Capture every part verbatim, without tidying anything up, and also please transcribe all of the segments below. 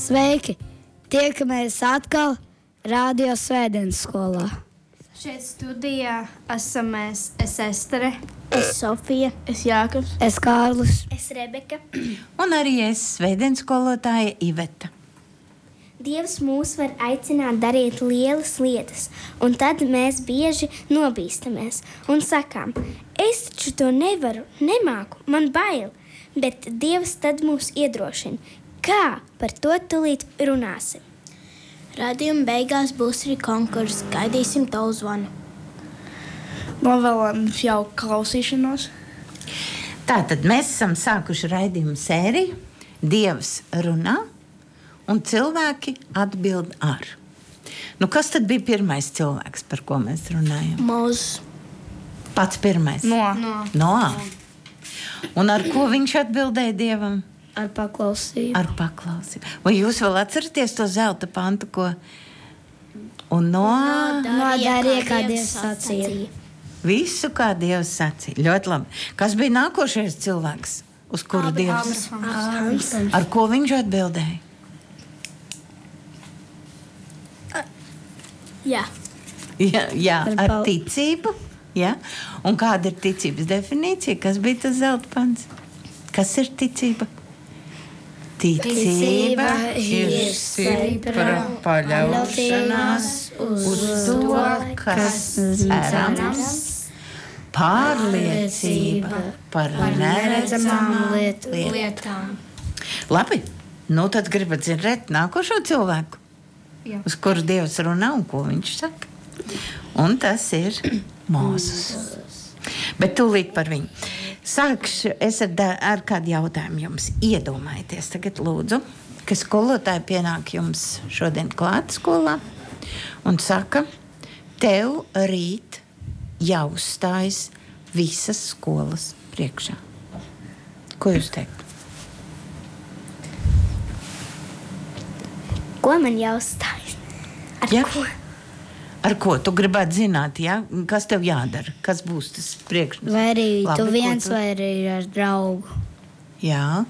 Sveiki! Tiekamies atkal Radio Svētdienas skolā. Šeit studijā esam mēs. Es Estere. Es Sofija. Es Jākabs. Es Kārlis. Es Rebeka. Un arī es, Svētdienas skolotāja Iveta. Dievs mūs var aicināt darīt lielas lietas, un tad mēs bieži nobīstamies un sakām, es taču to nevaru, nemāku, man bail. Bet Dievs tad mūs iedrošina. Kā? Par to tūlīt runāsim. Radījuma beigās būs arī konkurss. Gaidīsim tavu zvanu. Novēlam jauku klausīšanos. Tātad mēs esam sākuši raidījumu sēriju Dievs runā un cilvēki atbild ar. Nu, kas tad bija pirmais cilvēks, par ko mēs runājam? Mūzes. Pats pirmais? No. No. Noā. Un ar ko viņš atbildēja Dievam? Ar paklausību. Ar paklausību. Vai jūs vēl atceraties to zelta pantu, ko un no... Nodarīja, kā Dievs sacīja. Visu, kā Dievs sacīja. Ļoti labi. Kas bija nākošais cilvēks, uz kuru Dievs? Abrahams. Ar ko viņš atbildēja? Jā. Jā, jā Ar ar pal- ticību. Jā. Un kāda ir ticības definīcija? Kas bija tas zelta pants? Kas ir ticība? Ticība ir stipra paļaušanās uz to, kas cerams, pārliecība par neredzamām lietām. Labi, nu tad gribat dzirdēt nākošo cilvēku, Jā. uz kuru Dievs runā un ko viņš saka. Un tas ir Mūzes. Bet tūlīt par viņu. Sākšu es ar, da, ar kādu jautājumu jums. Iedomājieties tagad, lūdzu, ka skolotāji pienāk jums šodien klāt skolā un saka, tev rīt jāuzstājas visas skolas priekšā. Ko jūs teikt? Ko man jāuzstājas? Ar Ja? ko? Ar ko? Tu gribētu zināt, ja? Kas tev jādara? Kas būs tas priekšnesums? Vai arī Labi, tu ko viens tu- vai arī ar draugu. Jā.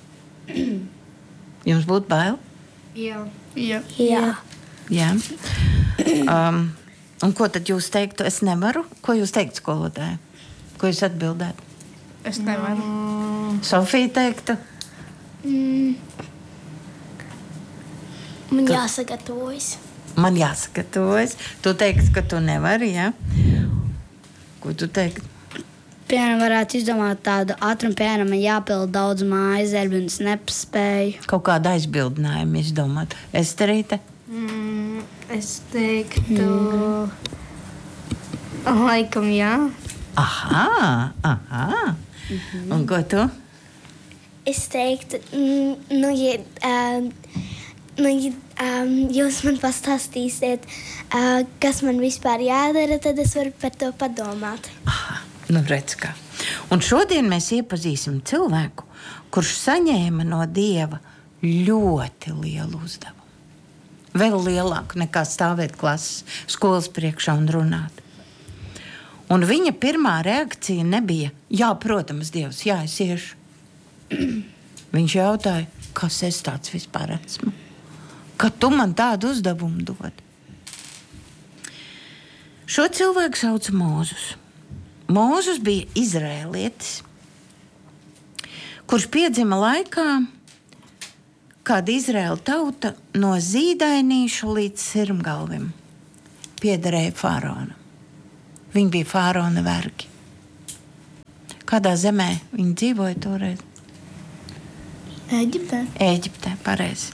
Jums būtu bail? Jā. Jā. Jā. Jā. Um, un ko tad jūs teiktu? Es nevaru. Ko jūs teikt skolotāji? Ko jūs atbildētu? Es nevaru. Sofija teiktu? Man jāsagatavojas. Man jāsagatavojas. Tu teiksi, ka tu nevari, jā? Ko tu teiktu? Piemēram, varētu izdomāt tādu ātrumu, piemēram, man jāpild daudz mājas darbu un es nespēju. Kaut kādu aizbildinājumu izdomāt. Esterīte? Mm, es teiktu... Laikam, jā. Aha, aha. Mm-hmm. Un ko tu? Es teiktu, mm, nu, ja, um, nu, ja um, jūs man pastāstīsiet, uh, kas man vispār jādara, tad es varu par to padomāt. Aha, nu redz kā. Un šodien mēs iepazīsim cilvēku, kurš saņēma no Dieva ļoti lielu uzdevumu. Vēl lielāku nekā stāvēt klases skolas priekšā un runāt. Un viņa pirmā reakcija nebija, jā, protams, Dievs, jā, es iešu. Viņš jautāja, kas es tāds vispār esmu? Ka tu man tādu uzdevumu dod? Šo cilvēku sauc Mūzes. Mūzes bija izrēlietis, kurš piedzima laikā, kad Izraēla tauta no zīdainīša līdz sirmgalvim piederēja faraonam. Viņi bija faraona vergi. Kādā zemē viņi dzīvoja toreiz? Eģiptē. Ēģiptē, pareizi.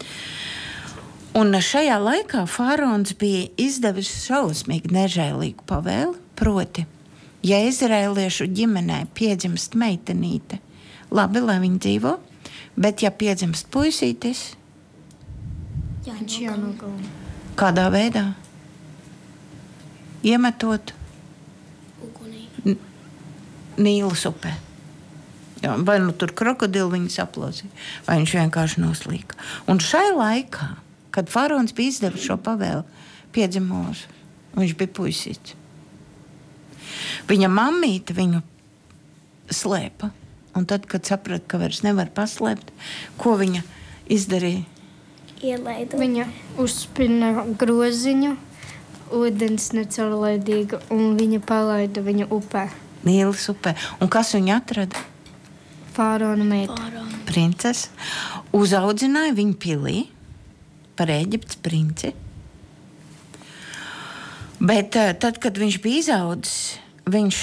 Un šajā laikā faraons bija izdevis šausmīgi nežēlīgu pavēli, proti, ja izrēliešu ģimenē piedzimst meitenīte, labi, lai viņi dzīvo, bet ja piedzimst puisītis, Jā, Viņš jānogalina. kādā veidā? Iemetot ugunī. Nīlas upē. Jā, vai nu tur krokodili viņus aplosīja, vai viņš vienkārši noslīka. Un šai laikā, kad faraons bija izdevis šo pavēli, piedzima Mūzes, viņš bija puisīts. Viņa mammīte viņu slēpa. Un tad, kad saprata, ka vairs nevar paslēpt, ko viņa izdarīja? ielaidu. Viņa uzspina groziņu, ūdens necaurlaidīga, un viņa palaida viņu upē. Nīlas upē. Un kas viņu atrada? Fārona meita. Princese. Uzaudzināja viņu pilī par Ēģiptes princi. Bet tad, kad viņš bija izaudzis, viņš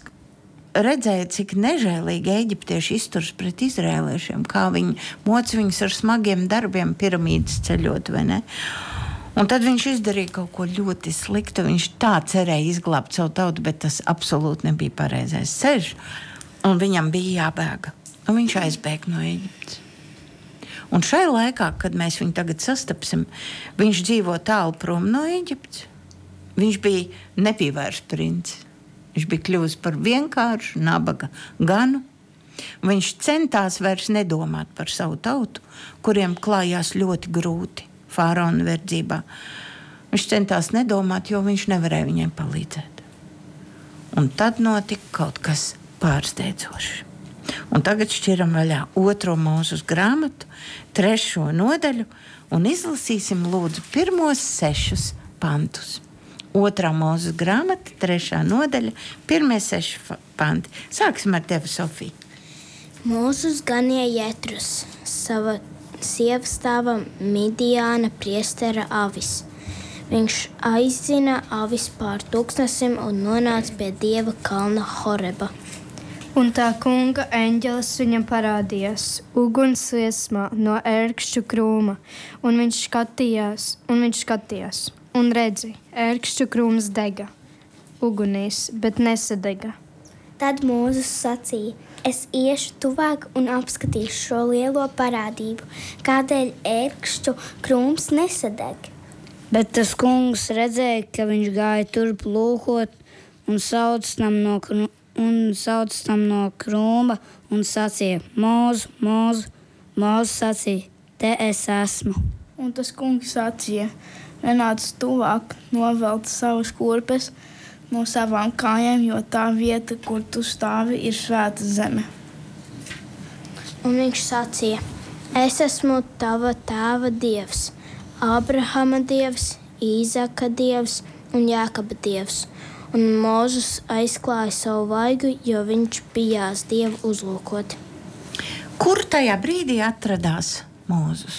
redzēja, cik nežēlīgi eģiptieši izturas pret izrēliešiem, kā viņi moc viņus ar smagiem darbiem piramīdas ceļot, vai ne? Un tad viņš izdarīja kaut ko ļoti sliktu. Viņš tā cerēja izglābt savu tautu, bet tas absolūti nebija pareizais ceļš. Un viņam bija jābēga. Un viņš aizbēga no Eģiptes. Un šai laikā, kad mēs viņu tagad sastapsim, viņš dzīvo tālu prom no Eģiptes. Viņš bija nepīvērs princis. Viņš bija kļuvis par vienkāršu, nabaga ganu. Viņš centās vairs nedomāt par savu tautu, kuriem klājās ļoti grūti faraona verdzībā. Viņš centās nedomāt, jo viņš nevarēja viņiem palīdzēt. Un tad notika kaut kas pārsteidzošs. Un tagad šķiram vaļā otro Mūzes grāmatu, trešo nodaļu, un izlasīsim lūdzu pirmos sešus pantus. Otrā Mūzes grāmata, trešā nodaļa, pirmie seši panti. Sāksim ar tevi, Sofija. Mūzes ganīja Jetrus, sava sievastāva Midiāna priestera avis. Viņš aizdzina avis pār tūkstnesim un nonāca pie dieva kalna Horeba. Un tā kunga eņģelis viņam parādījās uguns liesmā no ērkšķu krūma, un viņš skatījās, un viņš skatījās, un redzi, ērkšķu krūms dega, ugunīs, bet nesadega. Tad Mūzes sacīja: es iešu tuvāk un apskatīšu šo lielo parādību, kādēļ ērkšķu krūms nesadeg. Bet tas kungs redzēja, ka viņš gāja turp lūkot un sauc tam no, kru, un sauc tam no krūma un sacīja: Mūzu, Mūzu, Mūzu sacīja: te es esmu. Un tas kungs sacīja: nenāc tuvāk, novelc savas kurpes no savām kājām, jo tā vieta, kur tu stāvi, ir svēta zeme. Un viņš sacīja: es esmu tava tēva dievs, Ābrahama dievs, Īzaka dievs un Jākaba dievs. Un Mūzes aizklāja savu vaigu, jo viņš bijās dievu uzlūkot. Kur tajā brīdī atradās Mūzes?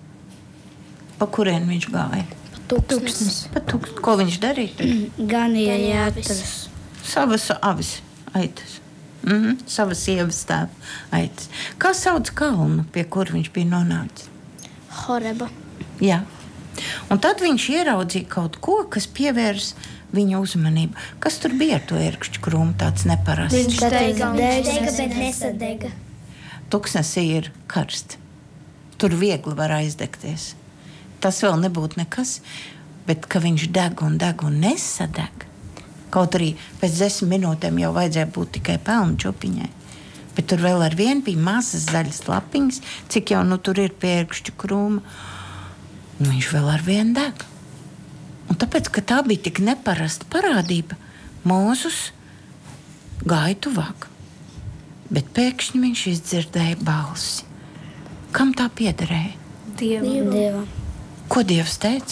Pa kurien viņš gāja? Tūkstnes. Pa tūkst... Ko viņš darīja? Ganīja Ganīja Jetras. Savas avis aitas. Mhm. Savas sievas tēva aitas. Kā sauc kalnu, pie kur viņš bija nonācis? Horeba. Jā. Un tad viņš ieraudzīja kaut ko, kas pievērs viņa uzmanību. Kas tur bija ar to ērkšķu krūmu, tāds neparasts? Viņš teica, Dega, bet nesadega. Tuksnesī ir karsts. Tur viegli var aizdegties. Tas vēl nebūtu nekas, bet ka viņš deg un deg un nesadeg. Kaut arī pēc desmit minūtēm jau vajadzēja būt tikai pelnu čupiņai. Bet tur vēl ar vienu bija mazas zaļas lapiņas, cik jau nu tur ir pie ērkšķu krūma. Un viņš vēl ar vienu deg. Un tāpēc, ka tā bija tik neparasta parādība, Mūzes gāja tuvāk. Bet pēkšņi viņš izdzirdēja balsi. Kam tā piederēja? Dievam. Dievam. Ko Dievs teica?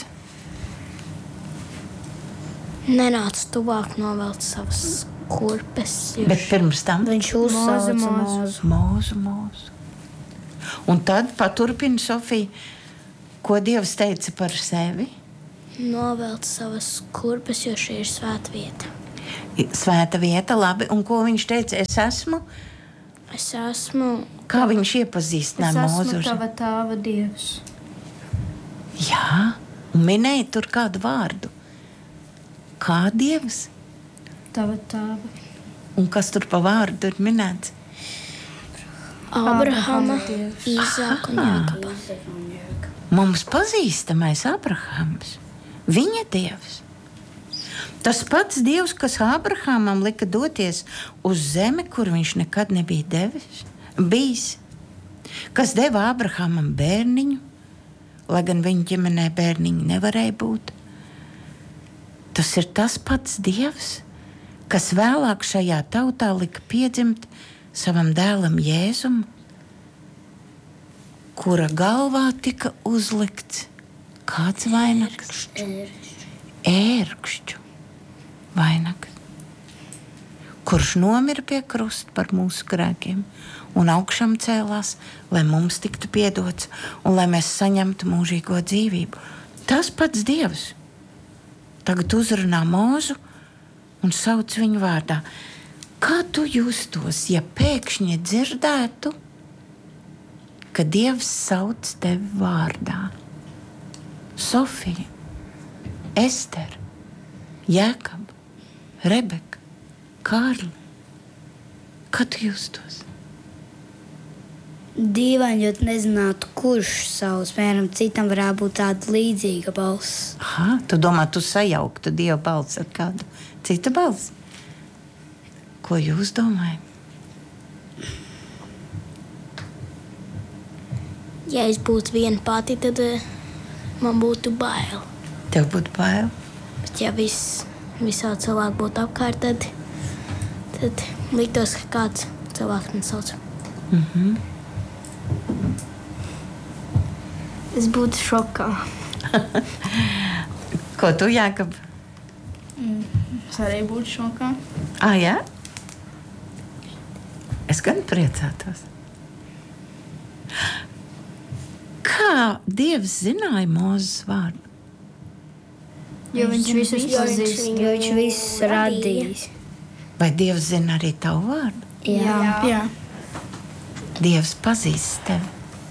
Nenāc tuvāk, novelc savas kurpes. Jo Bet pirms tam Viņš uzsauca Mūzu, Mūzu. Mūzu, mūzu. Un tad paturpina Sofija, ko Dievs teica par sevi. novelc savas kurpes, jo šī ir svēta vieta. Svēta vieta, labi. Un ko viņš teica? Es esmu. Es esmu Kā viņš Es iepazīstināja esmu Mūzu? tava tēva dievs. Jā, un minēja tur kādu vārdu. Kā Dievs? Tava tēva. Un kas tur pa vārdu ir minēts? Ābrahama, dievs. Īzaka un Jākaba. Mums pazīstamais Abrahams, viņa Dievs. Tas pats Dievs, kas Ābrahamam lika doties uz zemi, kur viņš nekad nebija devis, bijis, kas deva Ābrahamam bērniņu, lai gan viņa ģimenē bērniņi nevarēja būt. Tas ir tas pats Dievs, kas vēlāk šajā tautā lika piedzimt savam dēlam Jēzum, kura galvā tika uzlikts kāds vainags? Ērkšķu vainags, kurš nomira pie krusta par mūsu grēkiem un augšām cēlās, lai mums tiktu piedots un lai mēs saņemtu mūžīgo dzīvību. Tas pats Dievs tagad uzrunā Mūzu un sauc viņu vārdā. Kā tu justos, ja pēkšņi dzirdētu, ka Dievs sauc tevi vārdā? Sofija, Ester, Jēkab, Rebeka, Kārli. Kā tu justos? Dīvaini, jo nezinātu, kurš sauc. Piemēram, citam varētu būt tāda līdzīga balss. Aha, tu domā, tu sajauktu Dieva balsi ar kādu citu balsi? Ko jūs domājat? Ja es būtu viena pati, tad uh, man būtu bail. Tev būtu bail? Bet ja viss, visā cilvēki būtu apkārt, tad, tad liktos, ka kāds cilvēks man sauc. Mhm. Es būtu šokā. Ko tu, Jēkab? Mm, es arī būtu šokā. Ah, jā? Es gan priecātos. Kā Dievs zināja Mūzes vārdu? Jo viņš visus pazīst. Jo viņš visus radījis. Vai Dievs zina arī tavu vārdu? Jā. Jā. Dievs pazīst tevi.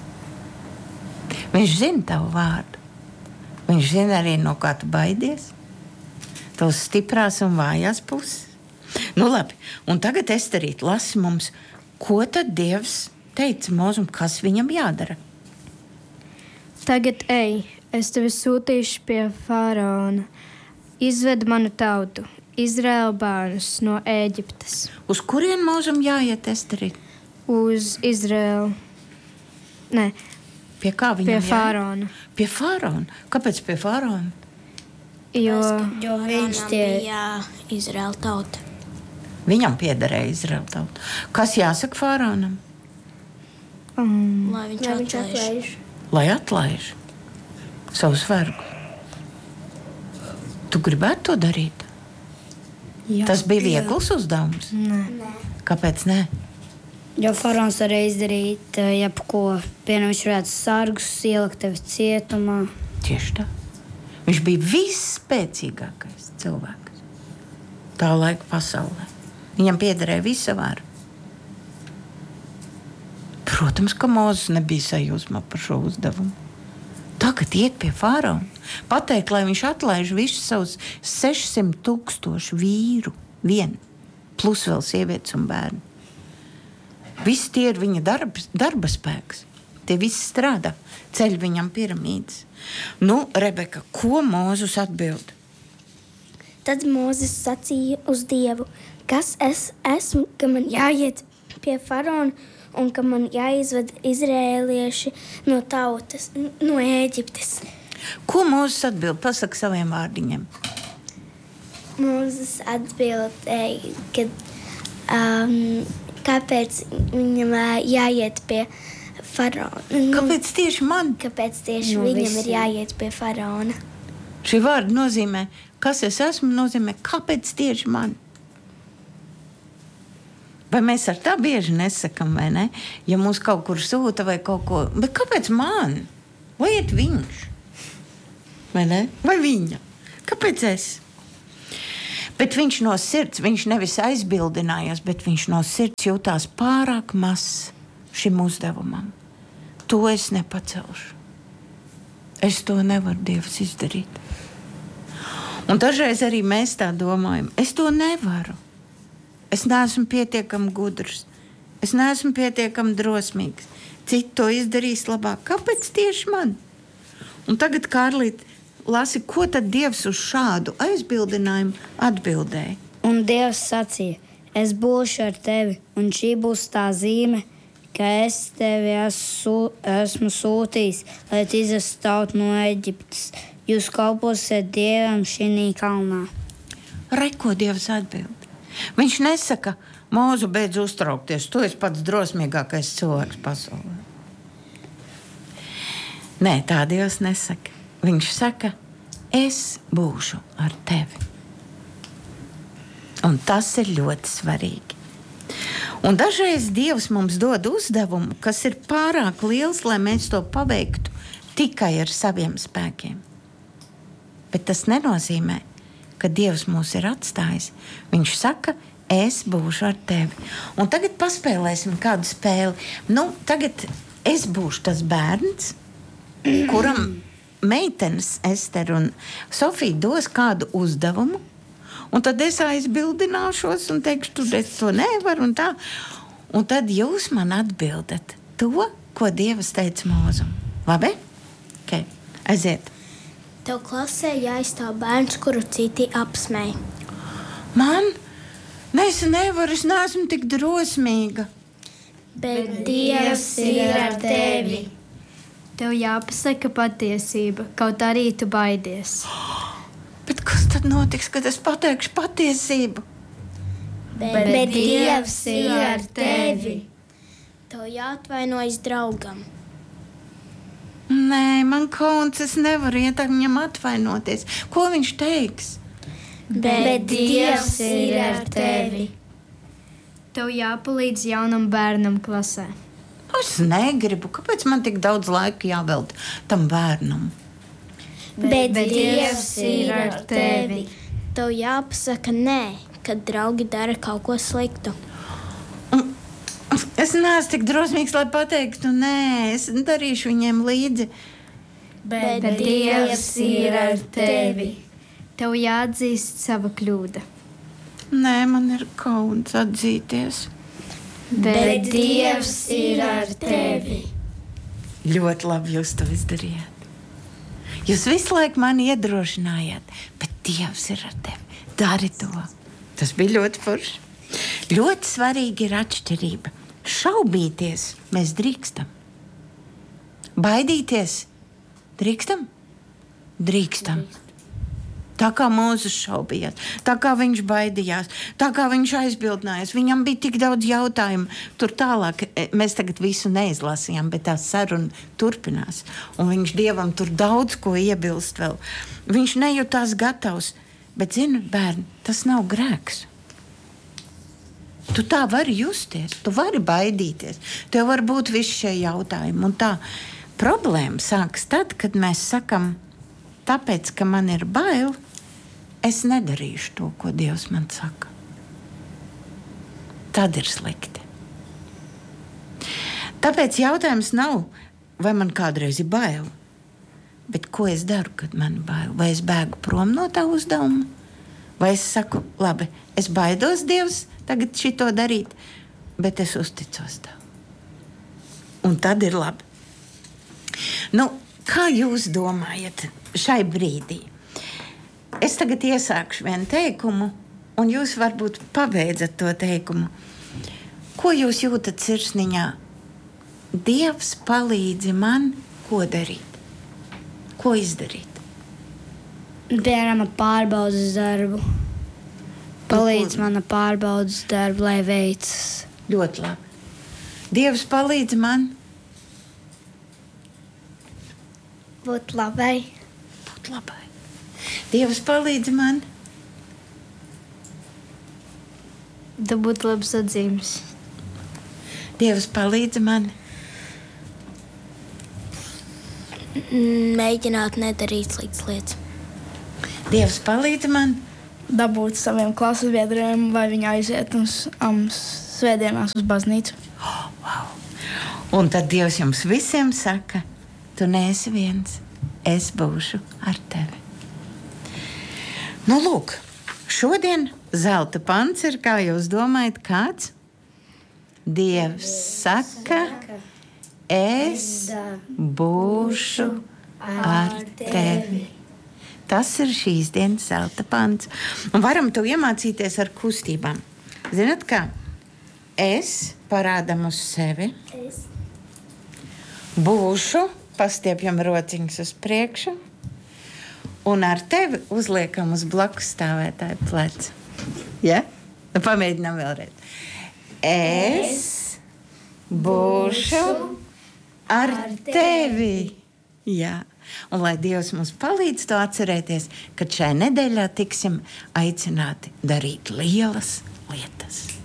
Viņš zina tavu vārdu. Viņš zina arī, no kā tu baidies. Tavas stiprās un vājās puses. Nu labi, un tagad Esterīt lasi mums, ko tad Dievs teica Mūzum, kas viņam jādara. Tagad ej, es tevi sūtīšu pie faraona. Izved manu tautu, Izraēla bērnus no Ēģiptes. Uz kurien Mūzum jāiet, Esterīt? Uz Izraēlu. Nē, Pie kā viņam pie jāiet? faraona. Pie faraona. Kāpēc pie faraona? Jo Jo viņš Faraonam tie bija Izraēla tauta. Viņam piederēja Izraēla tauta. Kas jāsaka faraonam? um, Lai viņš Lai viņš atlaiž. atlaiž. Lai atlaiž savus vergus. Tu gribētu to darīt? Jā. Tas bija viegls uzdevums. nē. Kāpēc ne? Jo faraons var izdarīt eh, jebko. Piemēram, viņš varētu sargus ielikt tevi cietumā. Tieši tā. Viņš bija visspēcīgākais cilvēks tā laika pasaulē. Viņam piederēja visa vara. Protams, ka Mūzes nebija sajūsmā par šo uzdevumu. Tagad iet pie faraona, pateikt, lai viņš atlaiž visus savus sešsimt tūkstošu vīru vien, plus vēl sievietes un bērni. Visi tie ir viņa darba, darba spēks. Tie visi strādā, ceļ viņam piramīdas. Nu, Rebeka, ko Mūzes atbild? Tad Mūzes sacīja uz Dievu, kas es esmu, ka man jāiet pie faraona un ka man jāizved izrēlieši no tautas, n- no Ēģiptes. Ko Mūzes atbild? Pasaka saviem vārdiņiem. Mūzes atbildēja, ka um, kāpēc viņam ā, jāiet pie faraona. Nu, Kāpēc tieši man? kāpēc tieši No viņam visiem. ir jāiet pie faraona? Šī vārda nozīmē, kas es esmu, nozīmē, kāpēc tieši man? Vai mēs ar tā bieži nesakam, vai ne? Ja mūs kaut kur sūta vai kaut ko, bet kāpēc man? Vai iet viņš? Vai ne? Vai viņa? Kāpēc es? Bet viņš no sirds, viņš nevis aizbildinājās, bet viņš no sirds jūtās pārāk mazs šim uzdevumam. To es nepacelšu. Es to nevaru, Dievs, izdarīt. Un dažreiz arī mēs tā domājam. Es to nevaru. Es neesmu pietiekami gudrs. Es neesmu pietiekami drosmīgs. Citi to izdarīs labāk. Kāpēc tieši man? Un tagad, Kārlīt, lasi, ko tad Dievs uz šādu aizbildinājumu atbildēja? Un Dievs sacīja, es būšu ar tevi, un šī būs tā zīme, ka es tevi esmu, esmu sūtījis, lai tu izvestu tautu no Eģiptes. Jūs kalposiet Dievam šī kalnā. Re, ko Dievs atbild? Viņš nesaka, Mūzu, beidz uztraukties, tu esi pats drosmīgākais cilvēks pasaulē. Nē, tā Dievs nesaka. Viņš saka, es būšu ar tevi. Un tas ir ļoti svarīgi. Un dažreiz Dievs mums dod uzdevumu, kas ir pārāk liels, lai mēs to paveiktu tikai ar saviem spēkiem. Bet tas nenozīmē, ka Dievs mūs ir atstājis. Viņš saka, es būšu ar tevi. Un tagad paspēlēsim kādu spēli. Nu, tagad es būšu tas bērns, kuram meitenes Ester un Sofija dos kādu uzdevumu, un tad es aizbildināšos un teikšu, tu es to nevaru un tā. Un tad jūs man atbildat to, ko Dievs teica Mūzum. Labi? Ok, aiziet. Tev klasē jāizstāv bērns, kuru citi apsmēj. Man? Ne, es nevaru, es neesmu tik drosmīga. Bet Dievs ir ar tevi. Tev jāpasaka patiesība, kaut arī tu baidies. Bet kas tad notiks, kad es pateikšu patiesību? Bet, Bet Dievs ir ar tevi. Tev jāatvainojas draugam. Nē, man kauns, es nevaru iet ar viņam atvainoties. Ko viņš teiks? Bet, Bet Dievs ir ar tevi. Tev jāpalīdz jaunam bērnam klasē. Es negribu. Kāpēc man tik daudz laika jāvelta tam bērnam? Bet, Bet Dievs ir ar tevi. Tev jāpasaka nē, kad draugi dara kaut ko sliktu. Es neesmu tik drosmīgs, lai pateiktu nē. Es darīšu viņiem līdzi. Bet, Bet Dievs ir ar tevi. Tev jāatzīst sava kļūda. Nē, man ir kauns atzīties. Bet Dievs ir ar tevi. Ļoti labi jūs to izdarījāt. Jūs visu laiku mani iedrošinājāt, bet Dievs ir ar tevi. Dari to. Tas bija ļoti forši. Ļoti svarīgi ir atšķirība. Šaubīties mēs drīkstam. Baidīties drīkstam? Drīkstam. Tā kā Mūzes šaubījās, tā kā viņš baidījās, tā kā viņš aizbildinājās. Viņam bija tik daudz jautājumu. Tur tālāk mēs tagad visu neizlasījām, bet tā saruna turpinās. Un viņš Dievam tur daudz ko iebilst vēl. Viņš nejūtās gatavs. Bet, zini, bērni, tas nav grēks. Tu tā vari justies, tu vari baidīties. Tev var būt visi šie jautājumi. Un tā problēma sākas tad, kad mēs sakam, tāpēc, ka man ir bail, es nedarīšu to, ko Dievs man saka. Tad ir slikti. Tāpēc jautājums nav, vai man kādreiz ir bail, bet ko es daru, kad man ir bail? Vai es bēgu prom no tā uzdevuma? Vai es saku, labi, es baidos, Dievs, tagad šito darīt, bet es uzticos tev. Un tad ir labi. Nu, kā jūs domājat šai brīdī? Es tagad iesākšu vienu teikumu, un jūs varbūt pabeidzat to teikumu. Ko jūs jūtat sirsniņā? Dievs palīdzi man, ko darīt? Ko izdarīt? Piemēram, pārbaudas darbu. Palīdz man ar pārbaudas darbu, lai veicas. Ļoti labi. Dievs palīdz man būt labai. Būt labai. Dievs palīdz man dabūt labas atzīmes. Dievs palīdz man mēģināt nedarīt sliktas lietas. Dievs palīdz man dabūt saviem klases biedriem, lai viņi aiziet uz um, svētdienās uz baznīcu. Oh, wow. Un tad Dievs jums visiem saka, tu neesi viens, es būšu ar tevi. Nu, lūk, šodien zelta pants ir, kā jūs domājat, kāds? Dievs saka, es būšu ar tevi. Tas ir šīs dienas zelta pants. Un varam to iemācīties ar kustībām. Zināt kā? Es parādam uz sevi. Es. Būšu, pastiepjam rociņus uz priekšu. Un ar tevi uzliekam uz blakus stāvētāju plecu. Ja? Nu, pamēģinām vēlreiz. Es būšu ar tevi. Jā, un lai Dievs mums palīdz to atcerēties, kad šai nedēļā tiksim aicināti darīt lielas lietas.